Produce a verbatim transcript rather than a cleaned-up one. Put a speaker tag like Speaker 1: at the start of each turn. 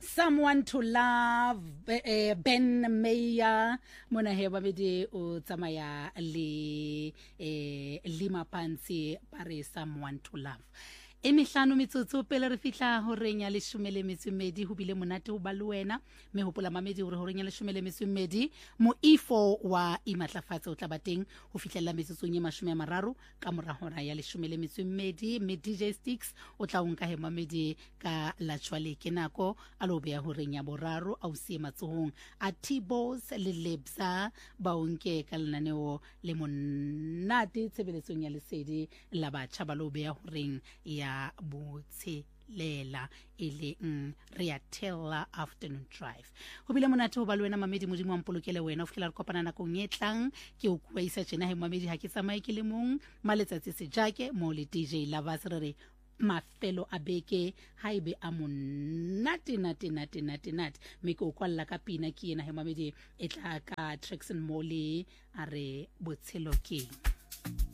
Speaker 1: Someone to Love, eh, Ben Meyer mona he babedi o tsamaya le eh lima pantsi pare Someone to Love. Emihlano mitsotso pele re fihla ho renya le shumele metsumedi ho bile monate ho baluwena me hopola mamedi hore ho renya le shumele metsumedi mo ifo wa imatlafatse o tla bateng ho fihlella metsotsong e mashome a mararo ka mora hora ya le shumele metsumedi me D J Sticks o tla unka he mamedi ka la tshwale ke nako a lo beya ho renya boraro au sie matsohong a Tibos le Lebsa ba unke ka lenaneo le monate tshebeletsong ya lesedi la batjha ba lo beya ho reng ya botshelela ele mm, Riatella afternoon drive ho bile monate ho balwena mamedi modimo wa mpolokele wena o fihlela re kopana nako ngetlang ke o kua isa tjena he mamedi ha ke tsamaye ke le mong maletsatsi se jake mo le D J Lovers re re mafelo a beke haibe a monate nate nate nate nate me ko kwalla ka pina ke ena he mamedi e tla ka Traxon Molly a re botshelo ke